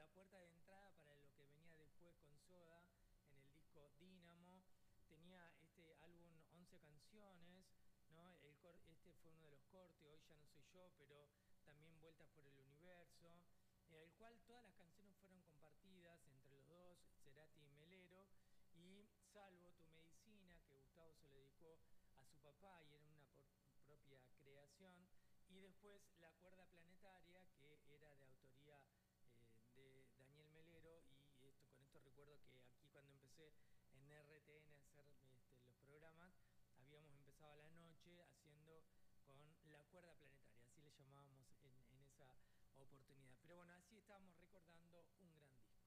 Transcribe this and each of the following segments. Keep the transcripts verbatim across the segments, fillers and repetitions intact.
la puerta de entrada para lo que venía después con Soda en el disco Dínamo. Tenía este álbum once canciones, ¿no? El cor este fue uno de los cortes, Hoy ya no soy yo, pero también Vueltas por el universo, en el cual todas las canciones fueron compartidas entre los dos, Cerati y Melero, y Salvo tu medicina, que Gustavo se lo dedicó a su papá y era una por propia creación, y después La cuerda planetaria, que era de autoría eh, de Daniel Melero, y esto, con esto recuerdo que aquí cuando empecé en R T N a hacer este, los programas, habíamos empezado a la noche haciendo con La cuerda planetaria, así le llamábamos en, en esa oportunidad. Pero bueno, así estábamos recordando un gran disco.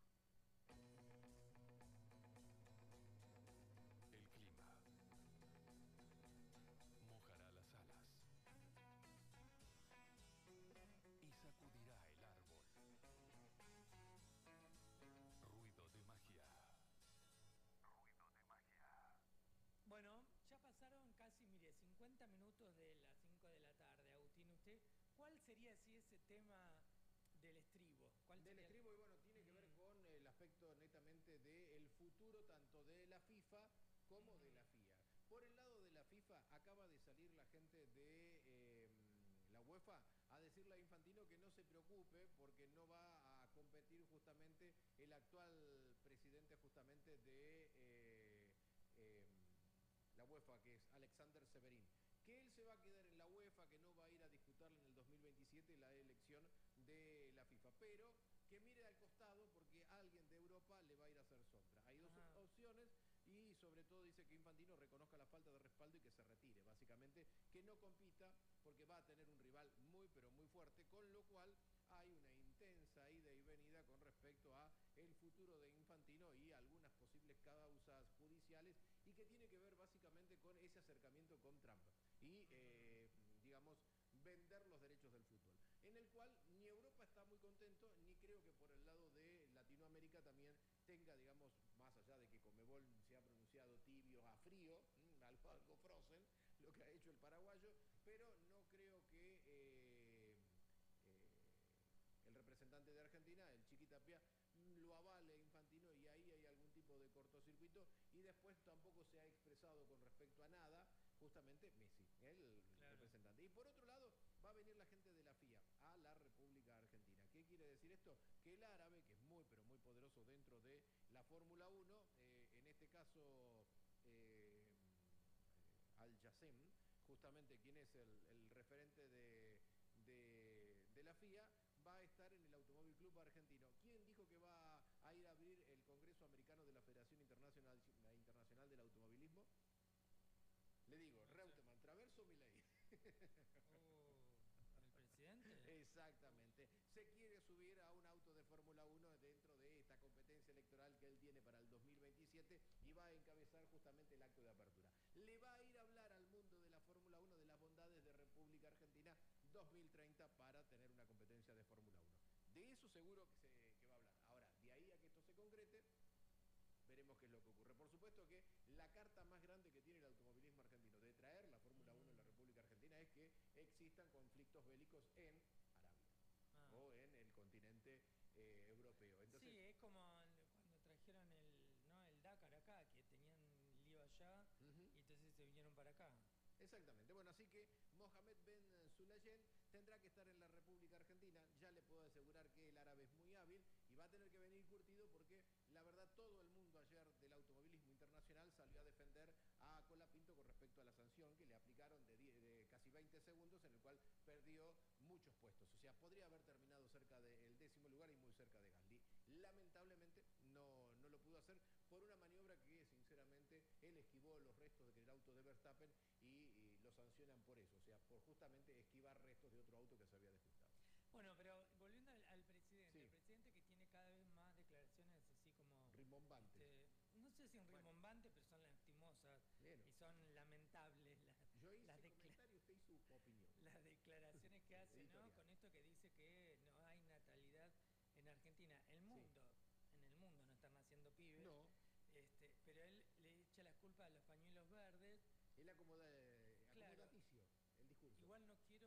El clima mojará las alas y sacudirá el árbol. Ruido de magia. Ruido de magia. Bueno, ya pasaron casi, mire, cincuenta minutos de las cinco de la tarde. Agustín, ¿usted cuál sería si ese tema del estribo? ¿Cuál del sería estribo, el... y bueno, tiene que ver Mm. con el aspecto netamente del futuro tanto de la FIFA como Mm. de la F I A. Por el lado de la FIFA, acaba de salir la gente de eh, la UEFA a decirle a Infantino que no se preocupe porque no va a competir justamente el actual presidente justamente de eh, eh, la UEFA, que es Alexander Severin, que él se va a quedar en la UEFA, que no va a ir a disputar en el dos mil veintisiete la elección de la FIFA, pero que mire al costado porque alguien de Europa le va a ir a hacer sombra. Hay dos Ajá. opciones y sobre todo dice que Infantino reconozca la falta de respaldo y que se retire, básicamente que no compita porque va a tener un rival muy pero muy fuerte, con lo cual hay una intensa ida y venida con respecto a el futuro de Infantino y algunas posibles causas judiciales y que tiene que ver básicamente con ese acercamiento con Trump y eh, digamos vender los derechos del fútbol, en el cual ni Europa está muy contento, ni creo que por el lado de Latinoamérica también tenga, digamos, más allá de que Conmebol se ha pronunciado tibio a frío, mmm, algo, algo frozen, lo que ha hecho el paraguayo, pero no creo que eh, eh, el representante de Argentina, el Chiqui Tapia, lo avale Infantino y ahí hay algún tipo de cortocircuito y después tampoco se ha expresado con respecto a nada justamente Messi, el claro. representante. Y por otro lado va a venir la gente de la F I A a la República Argentina. ¿Qué quiere decir esto? Que el árabe, que es muy pero muy poderoso dentro de la Fórmula uno, eh, en este caso eh, Al Jassem, justamente quien es el, el referente de, de, de la F I A, va a estar en el Automóvil Club Argentino. ¿Quién dijo que va a ir a abrir el Congreso Americano de la Federación Internacional, Internacional del Automovilismo? Le digo, no Reutemann, Traverso, Milei. Oh, ¿el presidente? Exactamente. Se quiere subir a un auto de Fórmula uno dentro de esta competencia electoral que él tiene para el dos mil veintisiete y va a encabezar justamente el acto de apertura. Le va a ir a hablar al mundo de la Fórmula uno de las bondades de República Argentina dos mil treinta para tener una competencia de Fórmula uno. De eso seguro que, se, que va a hablar. Ahora, de ahí a que esto se concrete, veremos qué es lo que ocurre. Por supuesto que la carta más grande que tiene el automovilismo argentino de traer la Fórmula uno en la República Argentina es que existan conflictos bélicos en Arabia ah. o en el continente eh, europeo. Entonces, sí, es como cuando trajeron el, ¿no? el Dakar acá, que tenían lío allá uh-huh. y entonces se vinieron para acá. Exactamente. Bueno, así que Mohamed Ben Sulayem tendrá que estar en la República Argentina. Ya le puedo asegurar que el árabe es muy hábil y va a tener que venir curtido porque la verdad todo el mundo ayer del automovilismo internacional salió a defender a Colapinto con respecto a la sanción que le aplicaron de, diez, de casi veinte segundos en el cual perdió muchos puestos. O sea, podría haber terminado cerca del décimo lugar y muy cerca de Gasly. Lamentablemente no, no lo pudo hacer por una maniobra que sinceramente él esquivó los restos del auto de Verstappen y y lo sancionan por eso, o sea, por justamente esquivar restos de otro auto que se había despistado. Bueno, pero volviendo al, al presidente, sí. el presidente que tiene cada vez más declaraciones así como... rimbombantes. Este, no sé si en rimbombantes, bueno. pero son lastimosas bueno. y son lamentables. La, Yo hice las comentario, usted hizo su opinión. Las declaraciones que hace, ¿no? Con esto que dice que no hay natalidad en Argentina. El mundo, sí. en el mundo no están naciendo pibes. No. Este, pero él le echa las culpas a los pañuelos verdes. Él acomoda, acomodaticio, claro. el discurso. Igual no quiero